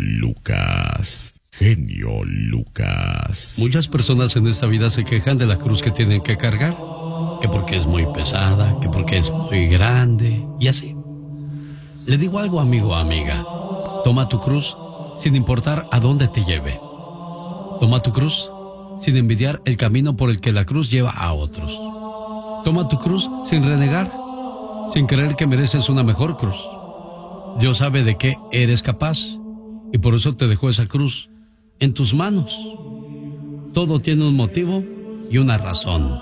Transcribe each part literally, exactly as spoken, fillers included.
Lucas. Genio Lucas. Muchas personas en esta vida se quejan de la cruz que tienen que cargar. Que porque es muy pesada, que porque es muy grande, y así. Le digo algo, amigo o amiga. Toma tu cruz sin importar a dónde te lleve. Toma tu cruz sin envidiar el camino por el que la cruz lleva a otros. Toma tu cruz sin renegar, sin creer que mereces una mejor cruz. Dios sabe de qué eres capaz y por eso te dejó esa cruz en tus manos. Todo tiene un motivo y una razón.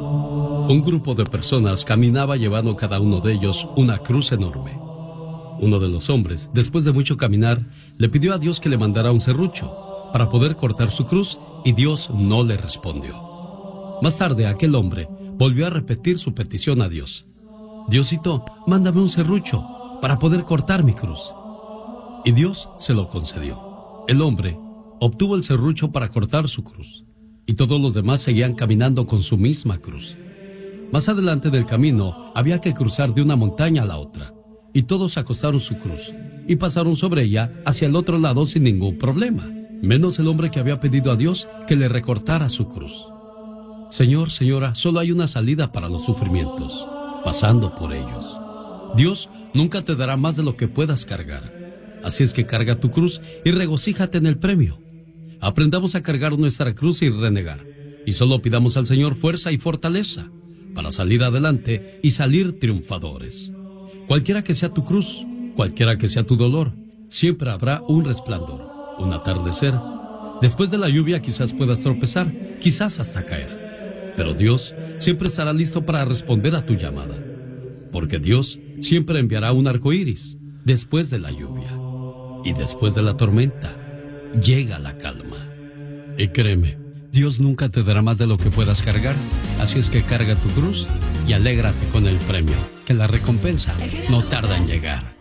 Un grupo de personas caminaba llevando cada uno de ellos una cruz enorme. Uno de los hombres, después de mucho caminar, le pidió a Dios que le mandara un serrucho para poder cortar su cruz y Dios no le respondió. Más tarde aquel hombre volvió a repetir su petición a Dios. Diosito, mándame un serrucho para poder cortar mi cruz. Y Dios se lo concedió. El hombre obtuvo el serrucho para cortar su cruz y todos los demás seguían caminando con su misma cruz. Más adelante del camino había que cruzar de una montaña a la otra y todos acostaron su cruz y pasaron sobre ella hacia el otro lado sin ningún problema, menos el hombre que había pedido a Dios que le recortara su cruz. Señor, señora, solo hay una salida para los sufrimientos, pasando por ellos. Dios nunca te dará más de lo que puedas cargar. Así es que carga tu cruz y regocíjate en el premio. Aprendamos a cargar nuestra cruz sin renegar y solo pidamos al Señor fuerza y fortaleza para salir adelante y salir triunfadores. Cualquiera que sea tu cruz, cualquiera que sea tu dolor, siempre habrá un resplandor, un atardecer. Después de la lluvia quizás puedas tropezar, quizás hasta caer. Pero Dios siempre estará listo para responder a tu llamada. Porque Dios siempre enviará un arco iris después de la lluvia. Y después de la tormenta, llega la calma. Y créeme, Dios nunca te dará más de lo que puedas cargar. Así es que carga tu cruz y alégrate con el premio, que la recompensa no tarda en llegar.